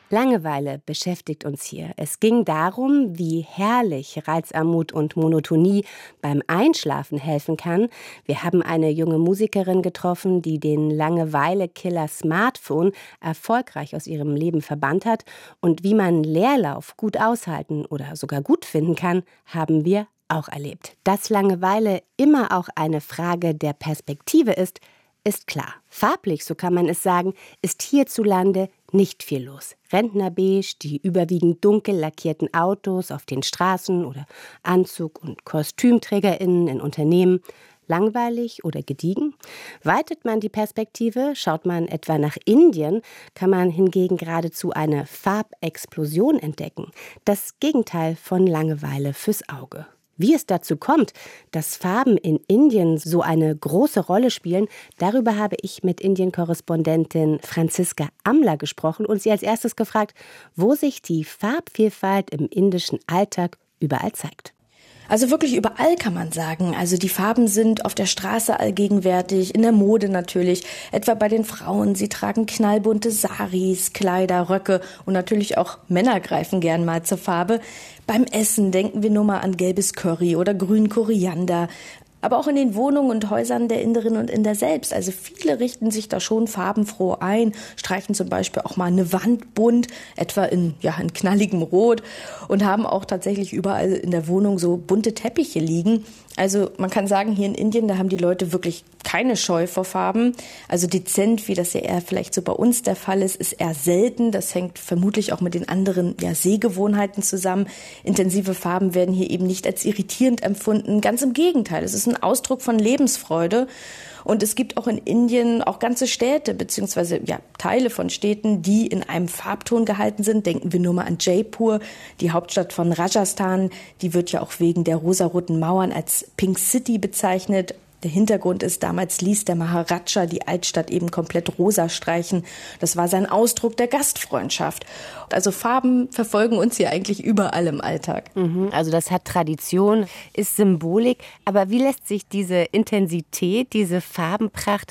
Langeweile beschäftigt uns hier. Es ging darum, wie herrlich Reizarmut und Monotonie beim Einschlafen helfen kann. Wir haben eine junge Musikerin getroffen, die den Langeweile-Killer Smartphone erfolgreich aus ihrem Leben verbannt hat. Und wie man Leerlauf gut aushalten oder sogar gut finden kann, haben wir auch erlebt. Dass Langeweile immer auch eine Frage der Perspektive ist klar. Farblich, so kann man es sagen, ist hierzulande nicht viel los. Rentnerbeige, die überwiegend dunkel lackierten Autos auf den Straßen oder Anzug- und KostümträgerInnen in Unternehmen. Langweilig oder gediegen? Weitet man die Perspektive, schaut man etwa nach Indien, kann man hingegen geradezu eine Farbexplosion entdecken. Das Gegenteil von Langeweile fürs Auge. Wie es dazu kommt, dass Farben in Indien so eine große Rolle spielen, darüber habe ich mit Indien-Korrespondentin Franziska Amla gesprochen und sie als erstes gefragt, wo sich die Farbvielfalt im indischen Alltag überall zeigt. Also wirklich überall kann man sagen. Also die Farben sind auf der Straße allgegenwärtig, in der Mode natürlich, etwa bei den Frauen. Sie tragen knallbunte Saris, Kleider, Röcke und natürlich auch Männer greifen gern mal zur Farbe. Beim Essen denken wir nur mal an gelbes Curry oder grünen Koriander. Aber auch in den Wohnungen und Häusern der Inderinnen und Inder selbst. Also viele richten sich da schon farbenfroh ein, streichen zum Beispiel auch mal eine Wand bunt, etwa in knalligem Rot und haben auch tatsächlich überall in der Wohnung so bunte Teppiche liegen. Also man kann sagen, hier in Indien, da haben die Leute wirklich keine Scheu vor Farben. Also dezent, wie das ja eher vielleicht so bei uns der Fall ist eher selten. Das hängt vermutlich auch mit den anderen Sehgewohnheiten zusammen. Intensive Farben werden hier eben nicht als irritierend empfunden. Ganz im Gegenteil, es ist ein Ausdruck von Lebensfreude. Und es gibt auch in Indien auch ganze Städte beziehungsweise Teile von Städten, die in einem Farbton gehalten sind. Denken wir nur mal an Jaipur, die Hauptstadt von Rajasthan. Die wird ja auch wegen der rosaroten Mauern als Pink City bezeichnet. Der Hintergrund ist, damals ließ der Maharaja die Altstadt eben komplett rosa streichen. Das war sein Ausdruck der Gastfreundschaft. Also Farben verfolgen uns hier eigentlich überall im Alltag. Also das hat Tradition, ist Symbolik. Aber wie lässt sich diese Intensität, diese Farbenpracht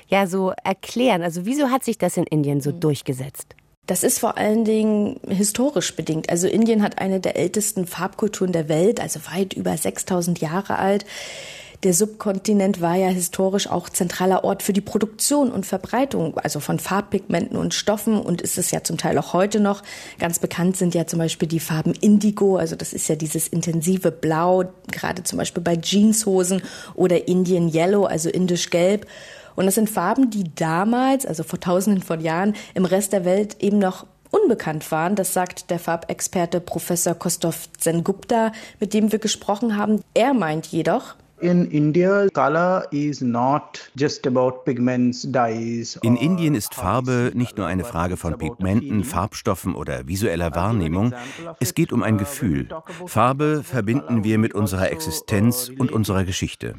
so erklären? Also wieso hat sich das in Indien so durchgesetzt? Das ist vor allen Dingen historisch bedingt. Also Indien hat eine der ältesten Farbkulturen der Welt, also weit über 6000 Jahre alt. Der Subkontinent war ja historisch auch zentraler Ort für die Produktion und Verbreitung, also von Farbpigmenten und Stoffen und ist es ja zum Teil auch heute noch. Ganz bekannt sind ja zum Beispiel die Farben Indigo, also das ist ja dieses intensive Blau, gerade zum Beispiel bei Jeanshosen oder Indian Yellow, also indisch Gelb. Und das sind Farben, die damals, also vor Tausenden von Jahren, im Rest der Welt eben noch unbekannt waren. Das sagt der Farbexperte Professor Kostov Sengupta, mit dem wir gesprochen haben. Er meint jedoch, In Indien ist Farbe nicht nur eine Frage von Pigmenten, Farbstoffen oder visueller Wahrnehmung. Es geht um ein Gefühl. Farbe verbinden wir mit unserer Existenz und unserer Geschichte.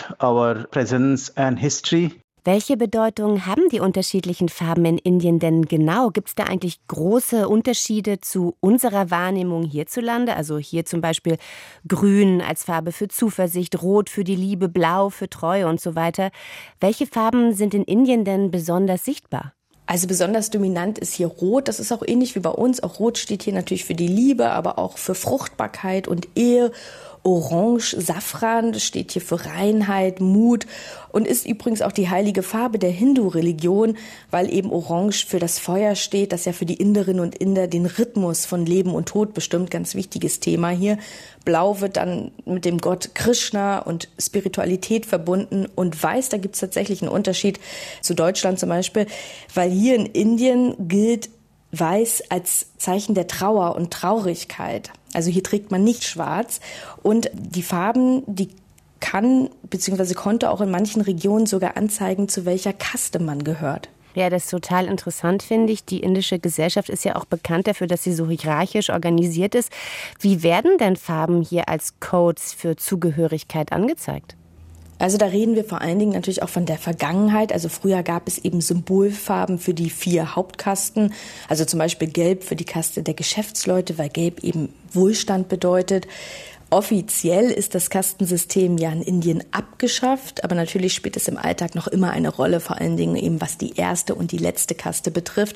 Welche Bedeutung haben die unterschiedlichen Farben in Indien denn genau? Gibt es da eigentlich große Unterschiede zu unserer Wahrnehmung hierzulande? Also hier zum Beispiel Grün als Farbe für Zuversicht, Rot für die Liebe, Blau für Treue und so weiter. Welche Farben sind in Indien denn besonders sichtbar? Also besonders dominant ist hier Rot. Das ist auch ähnlich wie bei uns. Auch Rot steht hier natürlich für die Liebe, aber auch für Fruchtbarkeit und Ehe. Orange, Safran, das steht hier für Reinheit, Mut und ist übrigens auch die heilige Farbe der Hindu-Religion, weil eben Orange für das Feuer steht, das ja für die Inderinnen und Inder den Rhythmus von Leben und Tod bestimmt. Ganz wichtiges Thema hier. Blau wird dann mit dem Gott Krishna und Spiritualität verbunden und Weiß, da gibt es tatsächlich einen Unterschied zu Deutschland zum Beispiel, weil hier in Indien gilt Weiß als Zeichen der Trauer und Traurigkeit. Also hier trägt man nicht schwarz. Und die Farben, die kann bzw. konnte auch in manchen Regionen sogar anzeigen, zu welcher Kaste man gehört. Ja, das ist total interessant, finde ich. Die indische Gesellschaft ist ja auch bekannt dafür, dass sie so hierarchisch organisiert ist. Wie werden denn Farben hier als Codes für Zugehörigkeit angezeigt? Also da reden wir vor allen Dingen natürlich auch von der Vergangenheit. Also früher gab es eben Symbolfarben für die 4 Hauptkasten. Also zum Beispiel Gelb für die Kaste der Geschäftsleute, weil Gelb eben Wohlstand bedeutet. Offiziell ist das Kastensystem ja in Indien abgeschafft, aber natürlich spielt es im Alltag noch immer eine Rolle, vor allen Dingen eben was die erste und die letzte Kaste betrifft.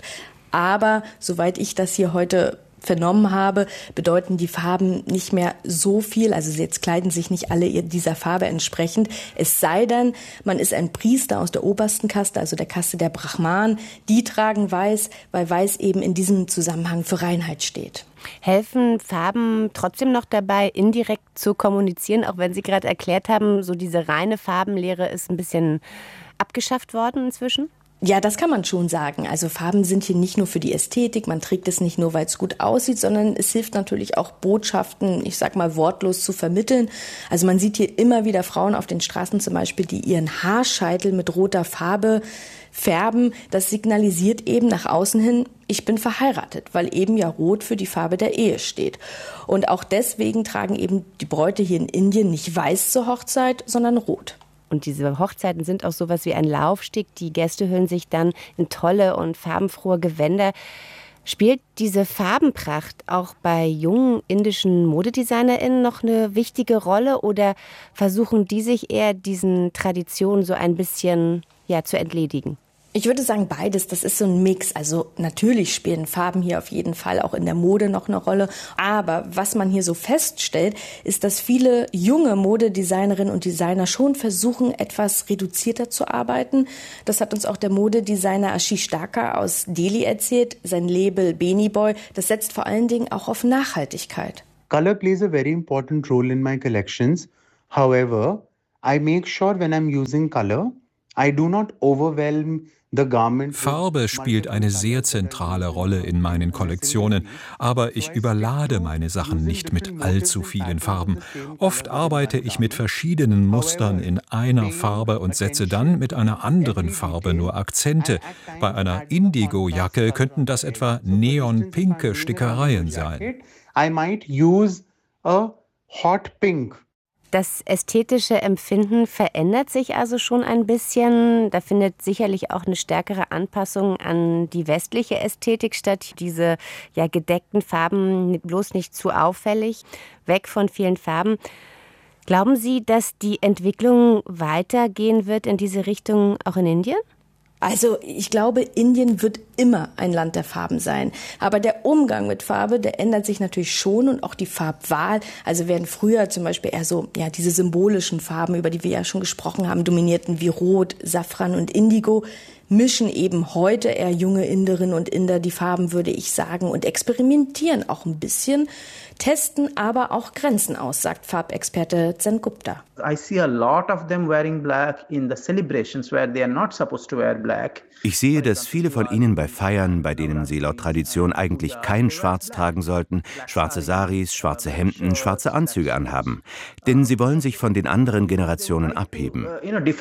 Aber soweit ich das hier heute vernommen habe, bedeuten die Farben nicht mehr so viel. Also jetzt kleiden sich nicht alle dieser Farbe entsprechend. Es sei denn, man ist ein Priester aus der obersten Kaste, also der Kaste der Brahmanen. Die tragen weiß, weil weiß eben in diesem Zusammenhang für Reinheit steht. Helfen Farben trotzdem noch dabei, indirekt zu kommunizieren, auch wenn Sie gerade erklärt haben, so diese reine Farbenlehre ist ein bisschen abgeschafft worden inzwischen? Ja, das kann man schon sagen. Also Farben sind hier nicht nur für die Ästhetik, man trägt es nicht nur, weil es gut aussieht, sondern es hilft natürlich auch Botschaften, ich sag mal wortlos zu vermitteln. Also man sieht hier immer wieder Frauen auf den Straßen zum Beispiel, die ihren Haarscheitel mit roter Farbe färben. Das signalisiert eben nach außen hin, ich bin verheiratet, weil eben ja Rot für die Farbe der Ehe steht. Und auch deswegen tragen eben die Bräute hier in Indien nicht weiß zur Hochzeit, sondern rot. Und diese Hochzeiten sind auch sowas wie ein Laufsteg. Die Gäste hüllen sich dann in tolle und farbenfrohe Gewänder. Spielt diese Farbenpracht auch bei jungen indischen ModedesignerInnen noch eine wichtige Rolle oder versuchen die sich eher diesen Traditionen so ein bisschen zu entledigen? Ich würde sagen beides, das ist so ein Mix. Also natürlich spielen Farben hier auf jeden Fall auch in der Mode noch eine Rolle. Aber was man hier so feststellt, ist, dass viele junge Modedesignerinnen und Designer schon versuchen, etwas reduzierter zu arbeiten. Das hat uns auch der Modedesigner Ashish Dhaka aus Delhi erzählt. Sein Label Beanie Boy, das setzt vor allen Dingen auch auf Nachhaltigkeit. Color plays a very important role in my collections. However, I make sure when I'm using color, I do not overwhelm the garment. Farbe spielt eine sehr zentrale Rolle in meinen Kollektionen, aber ich überlade meine Sachen nicht mit allzu vielen Farben. Oft arbeite ich mit verschiedenen Mustern in einer Farbe und setze dann mit einer anderen Farbe nur Akzente. Bei einer Indigo-Jacke könnten das etwa neonpinke Stickereien sein. I might use a hot pink. Das ästhetische Empfinden verändert sich also schon ein bisschen. Da findet sicherlich auch eine stärkere Anpassung an die westliche Ästhetik statt. Diese gedeckten Farben, bloß nicht zu auffällig, weg von vielen Farben. Glauben Sie, dass die Entwicklung weitergehen wird in diese Richtung auch in Indien? Also ich glaube, Indien wird immer ein Land der Farben sein. Aber der Umgang mit Farbe, der ändert sich natürlich schon und auch die Farbwahl. Also während früher zum Beispiel eher so diese symbolischen Farben, über die wir ja schon gesprochen haben, dominierten wie Rot, Safran und Indigo, mischen eben heute eher junge Inderinnen und Inder die Farben, würde ich sagen, und experimentieren auch ein bisschen, testen aber auch Grenzen aus, sagt Farbexperte Zen Gupta. I see a lot of them wearing black in the celebrations where they are not supposed to wear black. Ich sehe, dass viele von ihnen bei Feiern, bei denen sie laut Tradition eigentlich kein Schwarz tragen sollten, schwarze Saris, schwarze Hemden, schwarze Anzüge anhaben. Denn sie wollen sich von den anderen Generationen abheben.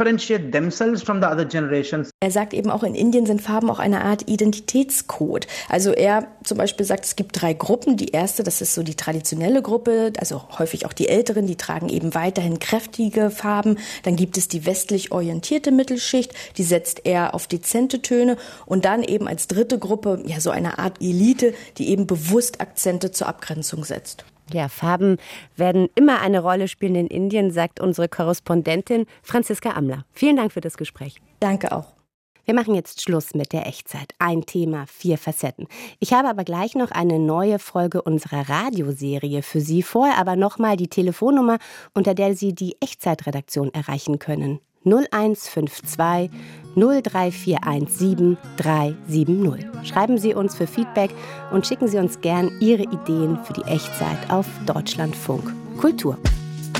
Er sagt eben auch, in Indien sind Farben auch eine Art Identitätscode. Also er zum Beispiel sagt, es gibt 3 Gruppen. Die erste, das ist so die traditionelle Gruppe, also häufig auch die Älteren, die tragen eben weiterhin kräftige Farben. Dann gibt es die westlich orientierte Mittelschicht, die setzt eher auf dezente Töne. Und dann eben als dritte Gruppe, so eine Art Elite, die eben bewusst Akzente zur Abgrenzung setzt. Ja, Farben werden immer eine Rolle spielen in Indien, sagt unsere Korrespondentin Franziska Amler. Vielen Dank für das Gespräch. Danke auch. Wir machen jetzt Schluss mit der Echtzeit. Ein Thema, 4 Facetten. Ich habe aber gleich noch eine neue Folge unserer Radioserie für Sie. Vorher aber nochmal die Telefonnummer, unter der Sie die Echtzeitredaktion erreichen können. 0152 03417 370. Schreiben Sie uns für Feedback und schicken Sie uns gern Ihre Ideen für die Echtzeit auf Deutschlandfunk Kultur.